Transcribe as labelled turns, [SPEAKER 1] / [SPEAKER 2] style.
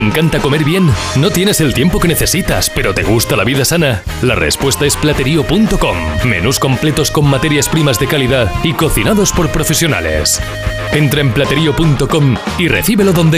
[SPEAKER 1] ¿Te encanta comer bien? ¿No tienes el tiempo que necesitas, pero te gusta la vida sana? La respuesta es Platerío.com. Menús completos con materias primas de calidad y cocinados por profesionales. Entra en Platerío.com y recíbelo donde